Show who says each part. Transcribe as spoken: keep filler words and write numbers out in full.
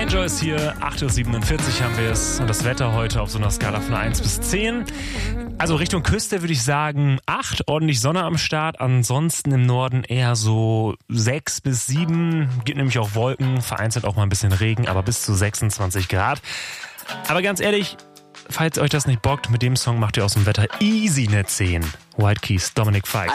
Speaker 1: Enjoy ist hier, acht Uhr siebenundvierzig haben wir es und das Wetter heute auf so einer Skala von eins bis zehn. Also Richtung Küste würde ich sagen acht, ordentlich Sonne am Start, ansonsten im Norden eher so sechs bis sieben, gibt nämlich auch Wolken, vereinzelt auch mal ein bisschen Regen, aber bis zu sechsundzwanzig Grad. Aber ganz ehrlich, falls euch das nicht bockt, mit dem Song macht ihr aus dem Wetter easy eine zehn. White Keys, Dominic Fike.